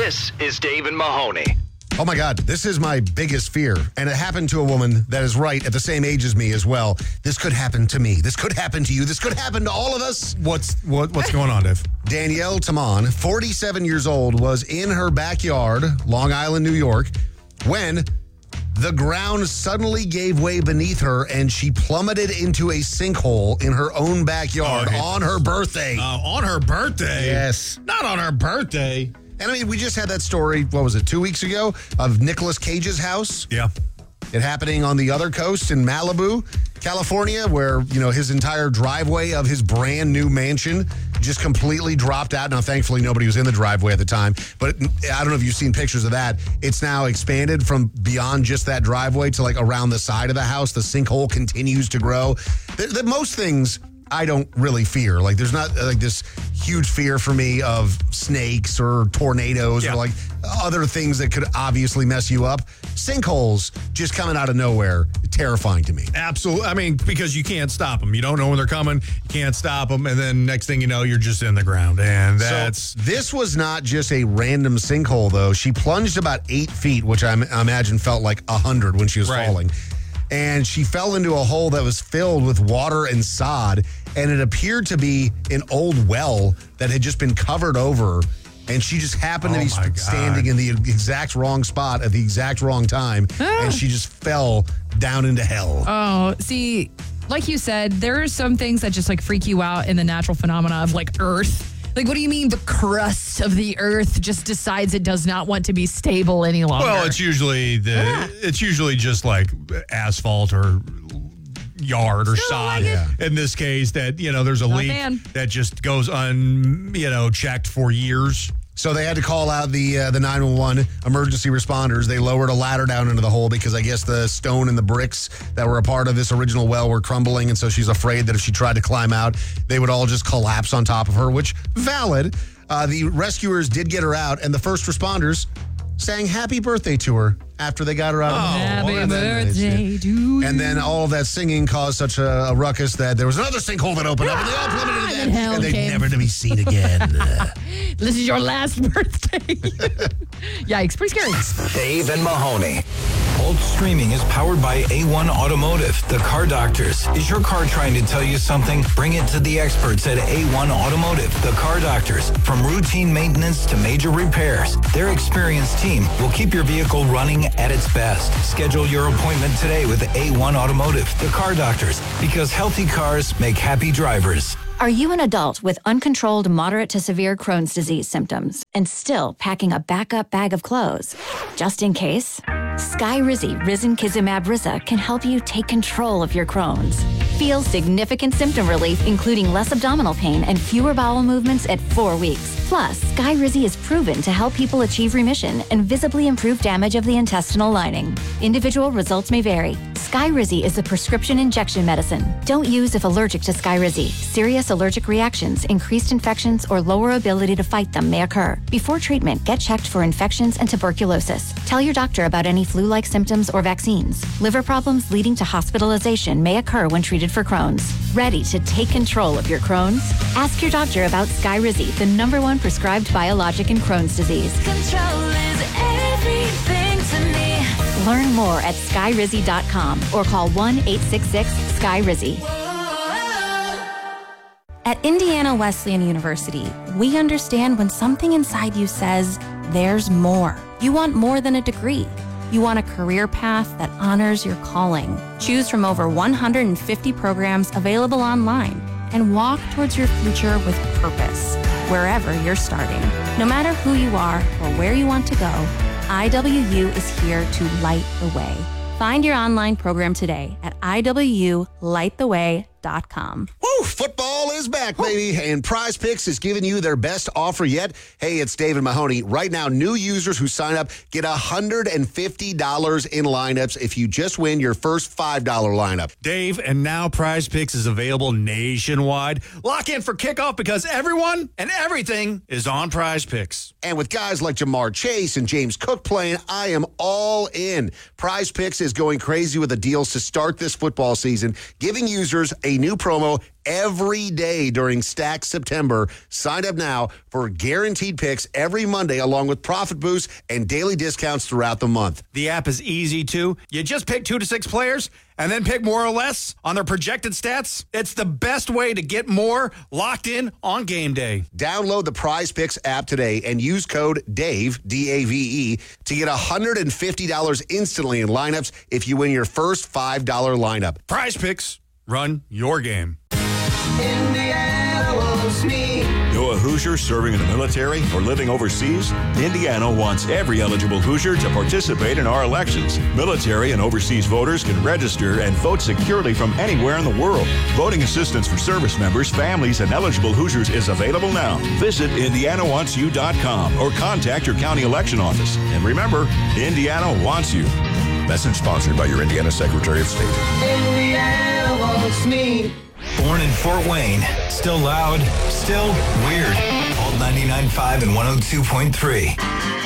This is Dave and Mahoney. Oh my God, this is my biggest fear. And it happened to a woman that is right at the same age as me as well. This could happen to me. This could happen to you. This could happen to all of us. What's going on, Dave? Danielle Taman, 47 years old, was in her backyard, Long Island, New York, when the ground suddenly gave way beneath her and she plummeted into a sinkhole in her own backyard on her birthday. On her birthday? Yes. Not on her birthday. And I mean, we just had that story, what was it, 2 weeks ago, of Nicolas Cage's house? Yeah. It happening on the other coast in Malibu, California, where, his entire driveway of his brand new mansion just completely dropped out. Now, thankfully, nobody was in the driveway at the time, but I don't know if you've seen pictures of that. It's now expanded from beyond just that driveway to around the side of the house. The sinkhole continues to grow. Most things I don't really fear. There's not this huge fear for me of snakes or tornadoes or other things that could obviously mess you up. Sinkholes just coming out of nowhere, terrifying to me. Absolutely. I mean, because you can't stop them. You don't know when they're coming. You can't stop them. And then next thing you know, you're just in the ground. And that's... So this was not just a random sinkhole, though. She plunged about 8 feet, which I imagine felt like 100 when she was falling. And she fell into a hole that was filled with water and sod, and it appeared to be an old well that had just been covered over, and she just happened to be standing in the exact wrong spot at the exact wrong time, and she just fell down into hell. Oh, see, like you said, there are some things that just freak you out in the natural phenomena of Earth. What do you mean the crust of the earth just decides it does not want to be stable any longer? Well, it's usually just asphalt or yard or sod. In this case, that there's a leak that just goes checked for years. So they had to call out the 911 emergency responders. They lowered a ladder down into the hole because I guess the stone and the bricks that were a part of this original well were crumbling. And so she's afraid that if she tried to climb out, they would all just collapse on top of her, which valid. The rescuers did get her out, and the first responders sang happy birthday to her after they got her out of the hole. Happy birthday to you. And then all of that singing caused such a ruckus that there was another sinkhole that opened up, and they all plummeted to death, and they're never to be seen again. This is your last birthday. Yikes, pretty scary. Dave and Mahoney. Bolt Streaming is powered by A1 Automotive, the car doctors. Is your car trying to tell you something? Bring it to the experts at A1 Automotive, the car doctors. From routine maintenance to major repairs, their experienced team will keep your vehicle running at its best. Schedule your appointment today with A1 Automotive, the car doctors, because healthy cars make happy drivers. Are you an adult with uncontrolled moderate to severe Crohn's disease symptoms and still packing a backup bag of clothes? Just in case, Skyrizi Risankizumab Riza can help you take control of your Crohn's. Feel significant symptom relief, including less abdominal pain and fewer bowel movements at 4 weeks. Plus, Skyrizi is proven to help people achieve remission and visibly improve damage of the intestinal lining. Individual results may vary. Skyrizi is a prescription injection medicine. Don't use if allergic to Skyrizi. Serious allergic reactions, increased infections, or lower ability to fight them may occur. Before treatment, get checked for infections and tuberculosis. Tell your doctor about any flu-like symptoms or vaccines. Liver problems leading to hospitalization may occur when treated for Crohn's. Ready to take control of your Crohn's? Ask your doctor about Skyrizi, the #1 prescribed biologic in Crohn's disease. Control is everything to me. Learn more at skyrizi.com or call 1-866-SKYRIZI. At Indiana Wesleyan University, we understand when something inside you says, there's more. You want more than a degree. You want a career path that honors your calling. Choose from over 150 programs available online and walk towards your future with purpose, wherever you're starting. No matter who you are or where you want to go, IWU is here to light the way. Find your online program today at IWLightTheWay.com. Woo! Football is back, baby, and Prize Picks is giving you their best offer yet. Hey, it's David Mahoney. Right now, new users who sign up get $150 in lineups if you just win your first $5 lineup. Dave, and now Prize Picks is available nationwide. Lock in for kickoff because everyone and everything is on Prize Picks. And with guys like Jamar Chase and James Cook playing, I am all in. Prize Picks is going crazy with the deals to start this football season, giving users a new promo every day during Stack September. Sign up now for guaranteed picks every Monday, along with profit boosts and daily discounts throughout the month. The app is easy, too. You just pick 2 to 6 players and then pick more or less on their projected stats. It's the best way to get more locked in on game day. Download the Prize Picks app today and use code DAVE, D-A-V-E, to get $150 instantly in lineups if you win your first $5 lineup. Prize Picks. Run your game. Indiana wants me. You're a Hoosier serving in the military or living overseas? Indiana wants every eligible Hoosier to participate in our elections. Military and overseas voters can register and vote securely from anywhere in the world. Voting assistance for service members, families, and eligible Hoosiers is available now. Visit IndianaWantsYou.com or contact your county election office. And remember, Indiana wants you. Message sponsored by your Indiana Secretary of State. Indiana wants me. Born in Fort Wayne, still loud, still weird. All 99.5 and 102.3.